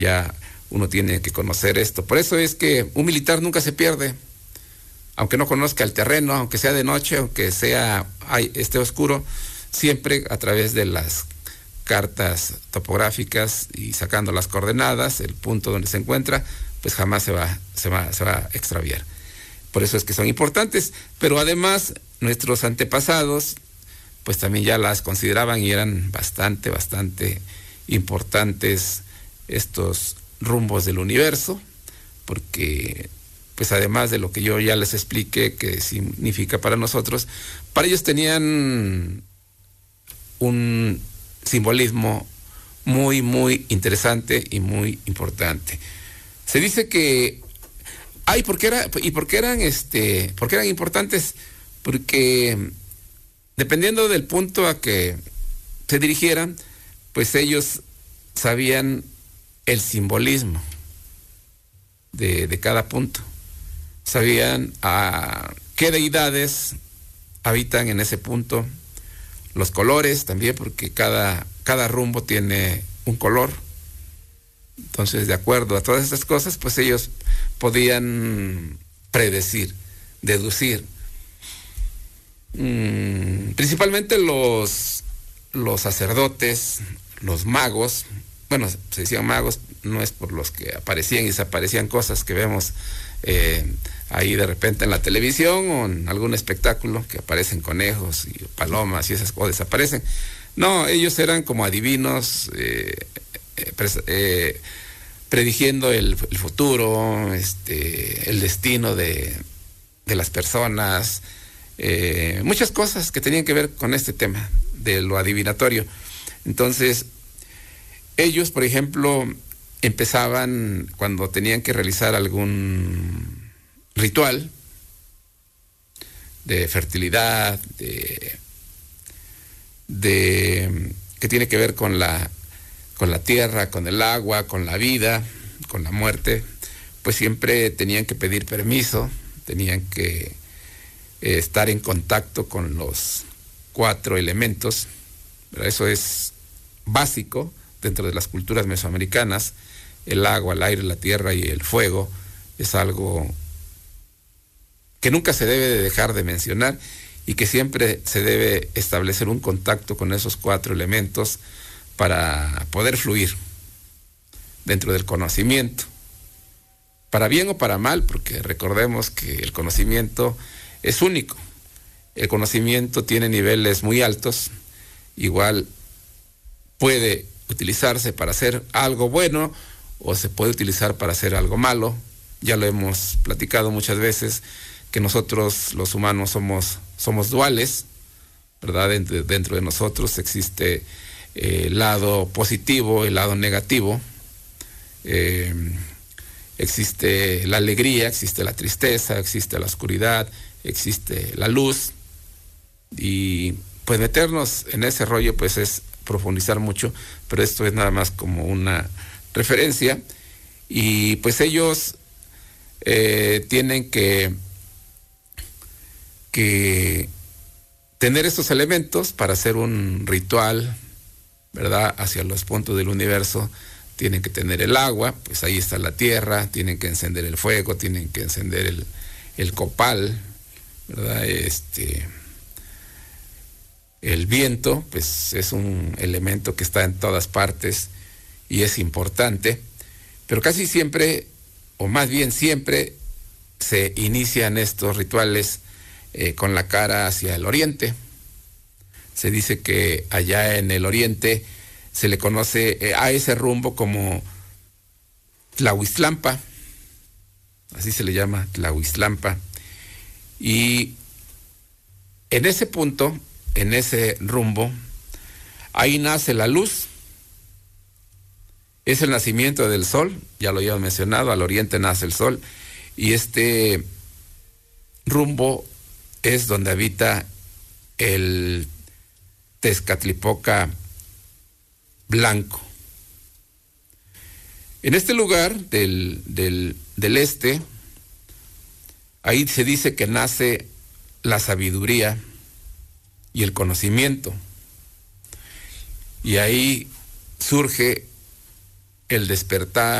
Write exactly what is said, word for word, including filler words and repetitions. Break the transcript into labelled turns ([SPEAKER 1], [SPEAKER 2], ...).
[SPEAKER 1] ya uno tiene que conocer esto. Por eso es que un militar nunca se pierde, aunque no conozca el terreno, aunque sea de noche, aunque sea hay, esté oscuro, siempre a través de las cartas topográficas y sacando las coordenadas, el punto donde se encuentra, pues jamás se va, se va, se va a extraviar. Por eso es que son importantes, pero además nuestros antepasados pues también ya las consideraban y eran bastante, bastante importantes estos rumbos del universo, porque pues además de lo que yo ya les expliqué que significa para nosotros, para ellos tenían un simbolismo muy, muy interesante y muy importante. Se dice que, ay, ¿por qué era, y por qué eran, este, por qué eran importantes? Porque dependiendo del punto a que se dirigieran, pues ellos sabían el simbolismo de, de cada punto. Sabían a qué deidades habitan en ese punto, los colores también, porque cada, cada rumbo tiene un color. Entonces, de acuerdo a todas estas cosas, pues ellos podían predecir, deducir. Mm, principalmente los, los sacerdotes, los magos, bueno, se decían magos, no es por los que aparecían y desaparecían cosas que vemos eh, ahí de repente en la televisión o en algún espectáculo, que aparecen conejos y palomas y esas cosas desaparecen. No, ellos eran como adivinos, eh, eh, pres- eh, predigiendo el, el futuro, este, el destino de, de las personas, eh, muchas cosas que tenían que ver con este tema de lo adivinatorio. Entonces, ellos, por ejemplo, empezaban cuando tenían que realizar algún ritual de fertilidad, de, de que tiene que ver con la con la tierra, con el agua, con la vida, con la muerte, pues siempre tenían que pedir permiso, tenían que eh, estar en contacto con los cuatro elementos, ¿verdad? Eso es básico dentro de las culturas mesoamericanas. El agua, el aire, la tierra y el fuego es algo que nunca se debe de dejar de mencionar y que siempre se debe establecer un contacto con esos cuatro elementos para poder fluir dentro del conocimiento, para bien o para mal, porque recordemos que el conocimiento es único. El conocimiento tiene niveles muy altos, igual puede utilizarse para hacer algo bueno o se puede utilizar para hacer algo malo. Ya lo hemos platicado muchas veces, que nosotros los humanos somos, somos duales, ¿verdad? Dentro, dentro de nosotros existe eh, el lado positivo, el lado negativo, eh, existe la alegría, existe la tristeza, existe la oscuridad, existe la luz, y pues meternos en ese rollo pues es profundizar mucho, pero esto es nada más como una referencia. Y pues ellos eh, tienen que que tener estos elementos para hacer un ritual, ¿verdad? Hacia los puntos del universo. Tienen que tener el agua, pues ahí está la tierra, tienen que encender el fuego, tienen que encender el, el copal, ¿verdad? Este, el viento, pues es un elemento que está en todas partes y es importante, pero casi siempre, o más bien siempre, se inician estos rituales eh, con la cara hacia el oriente. Se dice que allá en el oriente se le conoce eh, a ese rumbo como Tlahuiztlampa, así se le llama, Tlahuiztlampa, y en ese punto, en ese rumbo, ahí nace la luz, es el nacimiento del sol, ya lo había mencionado, al oriente nace el sol, y este rumbo es donde habita el Tezcatlipoca blanco. En este lugar del, del, del este, ahí se dice que nace la sabiduría y el conocimiento, y ahí surge el despertar